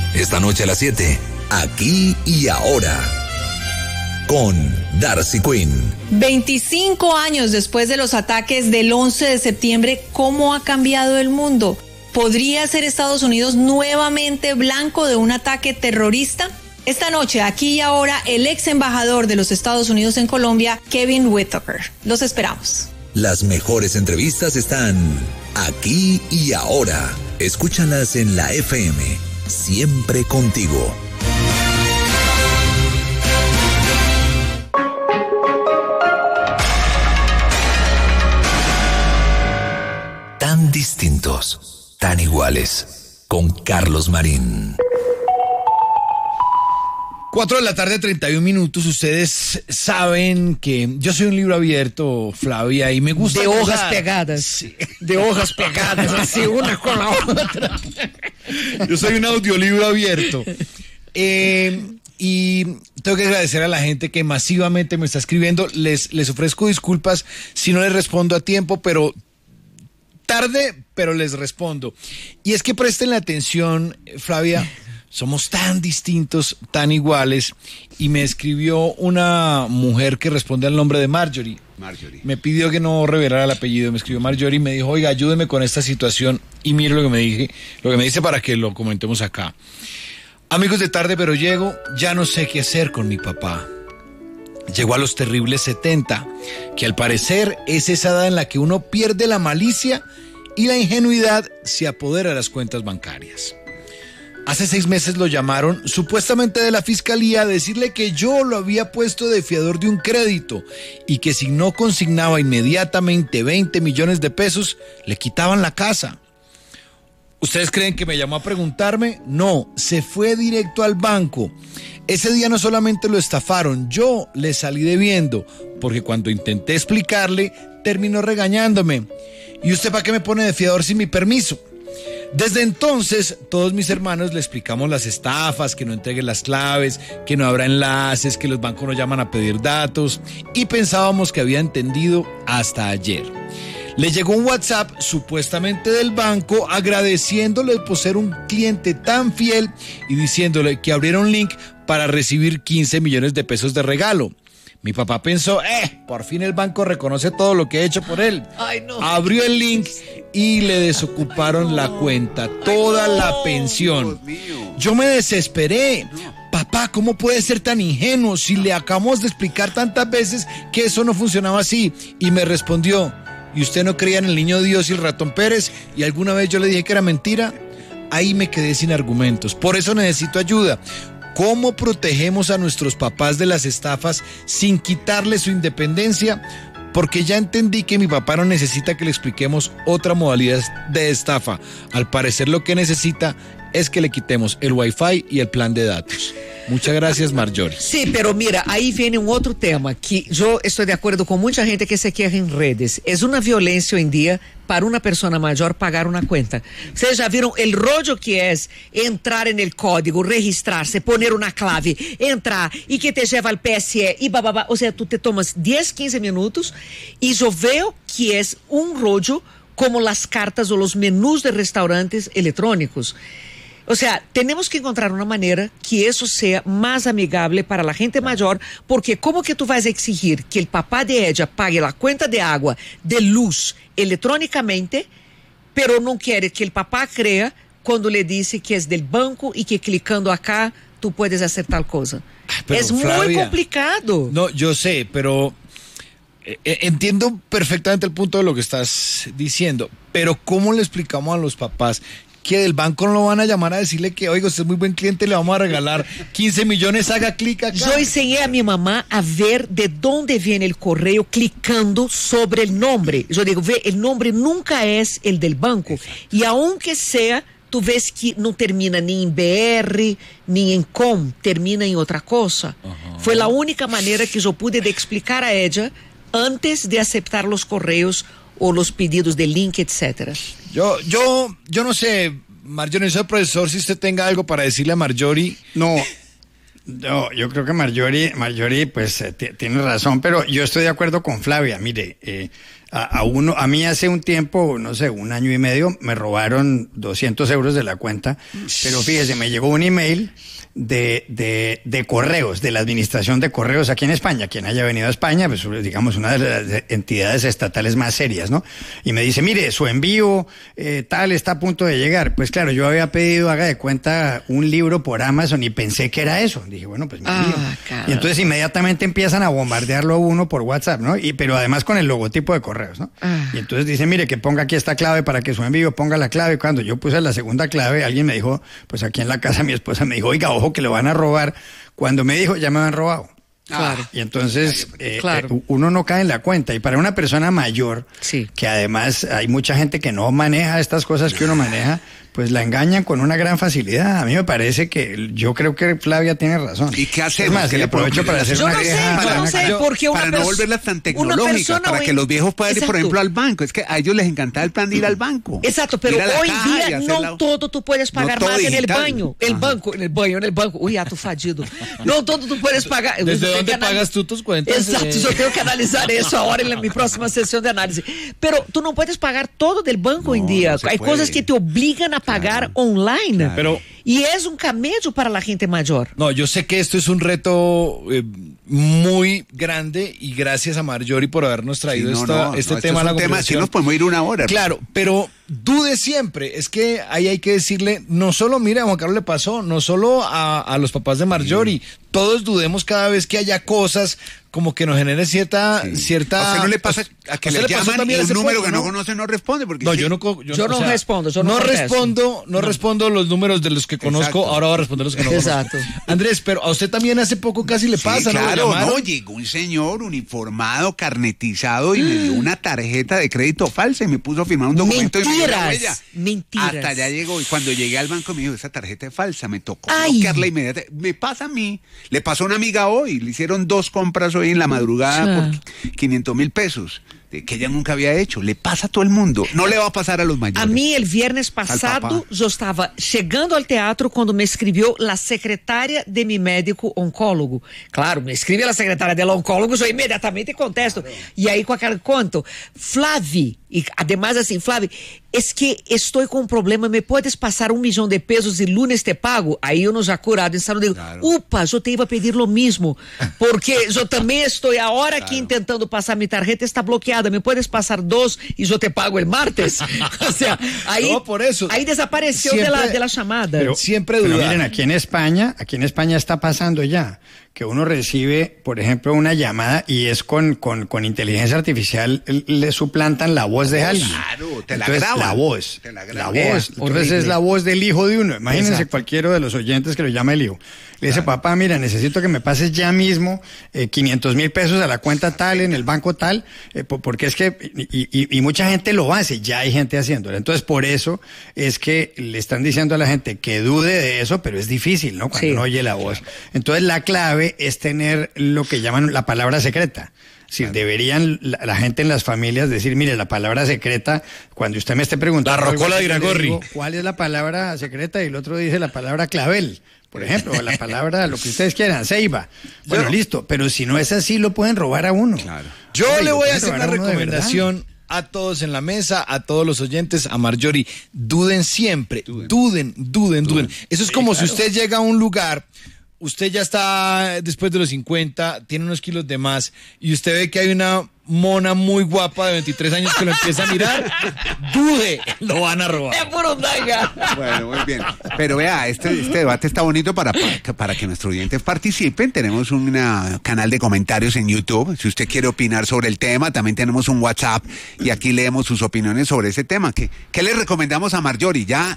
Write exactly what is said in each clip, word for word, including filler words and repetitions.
Esta noche a las siete, Aquí y Ahora, con Darcy Quinn. veinticinco años después de los ataques del once de septiembre, ¿cómo ha cambiado el mundo? ¿Podría ser Estados Unidos nuevamente blanco de un ataque terrorista? Esta noche, Aquí y Ahora, el ex embajador de los Estados Unidos en Colombia, Kevin Whitaker. Los esperamos. Las mejores entrevistas están Aquí y Ahora. Escúchalas en la F M. Siempre contigo. Tan distintos, tan iguales. Con Carlos Marín. Cuatro de la tarde, treinta y un minutos. Ustedes saben que yo soy un libro abierto, Flavia, y me gusta... De gozar. hojas pegadas. Sí. De hojas pegadas, así, una con la otra. Yo soy un audiolibro abierto. Eh, y tengo que agradecer a la gente que masivamente me está escribiendo. Les, les ofrezco disculpas si no les respondo a tiempo, pero... tarde, pero les respondo. Y es que presten la atención, Flavia... Somos tan distintos, tan iguales. Y me escribió una mujer que responde al nombre de Marjorie. Marjorie. Me pidió que no revelara el apellido. Me escribió Marjorie y me dijo, oiga, ayúdeme con esta situación. Y mire lo que me dije, lo que me dice para que lo comentemos acá. Amigos de Tarde Pero Llego, ya no sé qué hacer con mi papá. Llegó a los terribles setenta, que al parecer es esa edad en la que uno pierde la malicia y la ingenuidad se apodera de las cuentas bancarias. Hace seis meses lo llamaron, supuestamente de la fiscalía, a decirle que yo lo había puesto de fiador de un crédito y que si no consignaba inmediatamente veinte millones de pesos, le quitaban la casa. ¿Ustedes creen que me llamó a preguntarme? No, se fue directo al banco. Ese día no solamente lo estafaron, yo le salí debiendo, porque cuando intenté explicarle, terminó regañándome. ¿Y usted para qué me pone de fiador sin mi permiso? Desde entonces, todos mis hermanos le explicamos las estafas, que no entreguen las claves, que no habrá enlaces, que los bancos no llaman a pedir datos, y pensábamos que había entendido hasta ayer. Le llegó un WhatsApp supuestamente del banco agradeciéndole por ser un cliente tan fiel y diciéndole que abriera un link para recibir quince millones de pesos de regalo. Mi papá pensó, eh, por fin el banco reconoce todo lo que he hecho por él. Ay, no. Abrió el link y le desocuparon la cuenta, toda la pensión. Yo me desesperé. Papá, ¿cómo puede ser tan ingenuo si le acabamos de explicar tantas veces que eso no funcionaba así? Y me respondió, ¿y usted no creía en el niño Dios y el ratón Pérez? ¿Y alguna vez yo le dije que era mentira? Ahí me quedé sin argumentos. Por eso necesito ayuda. ¿Cómo protegemos a nuestros papás de las estafas sin quitarles su independencia? Porque ya entendí que mi papá no necesita que le expliquemos otra modalidad de estafa. Al parecer lo que necesita es que le quitemos el wifi y el plan de datos. Muchas gracias, Marjorie. Sí, pero mira, ahí viene un otro tema que yo estoy de acuerdo con mucha gente que se queja en redes. Es una violencia hoy en día para una persona mayor pagar una cuenta. Ustedes ya vieron el rollo que es entrar en el código, registrarse, poner una clave, entrar y que te lleva al P S E y bababá. O sea, tú te tomas diez, quince minutos y yo veo que es un rollo como las cartas o los menús de restaurantes electrónicos. O sea, tenemos que encontrar una manera que eso sea más amigable para la gente mayor, porque ¿cómo que tú vas a exigir que el papá de ella pague la cuenta de agua, de luz, electrónicamente, pero no quiere que el papá crea cuando le dice que es del banco y que clicando acá tú puedes hacer tal cosa? Pero, es muy Flavia, complicado. No, yo sé, pero eh, entiendo perfectamente el punto de lo que estás diciendo, pero ¿cómo le explicamos a los papás que del banco no lo van a llamar a decirle que, oiga, usted es muy buen cliente, le vamos a regalar quince millones, haga clic acá? Yo enseñé a mi mamá a ver de dónde viene el correo clicando sobre el nombre. Yo digo, ve, el nombre nunca es el del banco. Exacto. Y aunque sea, tú ves que no termina ni en B R, ni en com, termina en otra cosa. Uh-huh. Fue la única manera que yo pude de explicar a ella antes de aceptar los correos o los pedidos de link, etcétera. Yo, yo, yo no sé, Marjorie, soy profesor, si usted tenga algo para decirle a Marjorie. No, no, yo creo que Marjorie, Marjorie pues eh, t- tiene razón, pero yo estoy de acuerdo con Flavia. Mire, eh, A, a uno, a mí hace un tiempo, no sé, un año y medio, me robaron doscientos euros de la cuenta, pero fíjese, me llegó un email de, de, de correos, de la administración de correos aquí en España. Quien haya venido a España, pues digamos una de las entidades estatales más serias, ¿no? Y me dice, mire, su envío eh, tal está a punto de llegar. Pues claro, yo había pedido, haga de cuenta, un libro por Amazon y pensé que era eso. Dije, bueno, pues mi Ah, envío. claro. Y entonces inmediatamente empiezan a bombardearlo a uno por WhatsApp, ¿no? Y, pero además con el logotipo de correos, ¿no? Ah. Y entonces dice, mire, que ponga aquí esta clave para que su envío ponga la clave. Cuando yo puse la segunda clave, alguien me dijo, pues aquí en la casa mi esposa me dijo, oiga, ojo que lo van a robar. Cuando me dijo, ya me han robado. Claro. Y entonces eh, Claro. eh, uno no cae en la cuenta. Y para una persona mayor, Sí. que además hay mucha gente que no maneja estas cosas que uno maneja, pues la engañan con una gran facilidad. A mí me parece que yo creo que Flavia tiene razón. ¿Y qué Es hacemos? más, ¿Qué le le aprovecho podemos para hacer Yo una no sé, queja. yo no una- sé, Yo- porque una para no pers- volverlas tan una tecnológicas, persona para hoy- que los viejos puedan ir, por Exacto. ejemplo, al banco. Es que a ellos les encanta el plan de ir al banco. Exacto, pero Ir a la hoy caja y día hacer no la- todo tú puedes No pagar todo más en el digital. baño. El Ajá. banco, en el baño, en el banco. Uy, ato fadido. No todo tú puedes pagar. ¿Desde Yo tengo dónde que anal- pagas tú tus cuentas? Exacto, Eh, yo tengo que analizar eso ahora en la- mi próxima sesión de análisis. Pero tú no puedes pagar todo del banco hoy en No, día. no se Hay puede. cosas que te obligan a pagar online. Claro. Pero- y es un camello para la gente mayor. No, yo sé que esto es un reto eh, muy grande y gracias a Marjorie por habernos Sí, traído no, esta- no, este no, esto tema es a la un tema, si conversación. nos podemos ir una hora. Claro, pero dude siempre. Es que ahí hay que decirle, no solo, mira, a Juan Carlos le pasó, no solo a, a los papás de Marjorie, todos dudemos cada vez que haya cosas como que nos genere cierta... Sí. cierta ¿A usted no le pasa a que ¿A usted le pasó llaman y también un hace número poco, que no no? conoce no responde? Porque No, sí. yo no, co- Yo no respondo, yo no contesto. respondo, no, respondo los números de los que conozco, Exacto. ahora voy a responder los que no Exacto. conozco. Andrés, pero a usted también hace poco casi le Sí, pasa, ¿no? ¿Lo claro, llamaron? no, llegó un señor uniformado, carnetizado y me dio una tarjeta de crédito falsa y me puso a firmar un documento y me dio la Mentiras, huella. mentiras. Hasta allá llegó y cuando llegué al banco me dijo, esa tarjeta es falsa, me tocó Ay. bloquearla inmediatamente. Me pasa a mí, le pasó a una amiga hoy, le hicieron dos compras hoy en la madrugada Ah. por quinientos mil pesos, de que ella nunca había hecho. Le pasa a todo el mundo, no le va a pasar a los mayores. A mí el viernes papá. pasado yo estaba llegando al teatro cuando me escribió la secretaria de mi médico oncólogo. Claro, me escribe la secretaria del oncólogo, yo inmediatamente contesto. Y ahí con aquel cuento, Flavi, y además así, Flavi, es que estoy con un problema, ¿me puedes pasar un millón de pesos y lunes te pago? Ahí uno ya curado en salud, digo, Claro. upa, yo te iba a pedir lo mismo, porque yo también estoy ahora aquí intentando pasar mi tarjeta, está bloqueada, ¿me puedes pasar dos y yo te pago el martes? O sea, ahí, No, por eso. ahí desapareció de la, Siempre- de la llamada. Pero, Siempre pero dudar. miren, aquí en España, aquí en España está pasando ya que uno recibe, por ejemplo, una llamada y es con, con, con inteligencia artificial, l- le suplantan la voz de alguien. Claro, te la Entonces, graban. La voz. Te la la graban. voz. Entonces Horrible. es la voz del hijo de uno. Imagínense Exacto. cualquiera de los oyentes que lo llama el hijo. Le dice, papá, mira, necesito que me pases ya mismo eh, quinientos mil pesos a la cuenta tal, en el banco tal, eh, po- porque es que, y, y- y mucha gente lo hace, ya hay gente haciéndolo. Entonces, por eso es que le están diciendo a la gente que dude de eso, pero es difícil, ¿no? Cuando Sí. uno oye la voz. Entonces, la clave es tener lo que llaman la palabra secreta. Es decir, deberían la, la gente en las familias decir, mire, la palabra secreta, cuando usted me esté preguntando... La rocola algo, de yo le Iragorri. digo, ¿cuál es la palabra secreta? Y el otro dice la palabra clavel, por ejemplo, o la palabra, lo que ustedes quieran, ceiba. Bueno, Yo- listo, pero si no es así, lo pueden robar a uno. Claro. Yo Oye, le lo voy a pueden hacer robar una uno de verdad. recomendación a todos en la mesa, a todos los oyentes, a Marjorie. Duden siempre, duden, duden, duden. Eso es como si usted llega a un lugar, usted ya está después de los cincuenta, tiene unos kilos de más, y usted ve que hay una mona muy guapa de veintitrés años que lo empieza a mirar, dude, lo van a robar. Es burundanga. Bueno, muy bien. Pero vea, este, este debate está bonito para, para, para que nuestros oyentes participen. Tenemos un canal de comentarios en YouTube. Si usted quiere opinar sobre el tema, también tenemos un WhatsApp y aquí leemos sus opiniones sobre ese tema. ¿Qué, qué le recomendamos a Marjorie? Ya,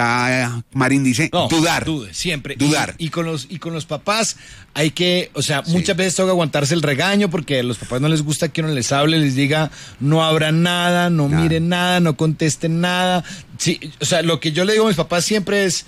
ya Marín dice, No, dudar. Dude, siempre. Dudar. Y, y con los, y con los papás hay que, o sea, muchas veces toca aguantarse el regaño porque a los papás no les gusta que uno les hable, les diga, no abra nada, no Nada. miren nada, no contesten nada. Sí, o sea, lo que yo le digo a mis papás siempre es,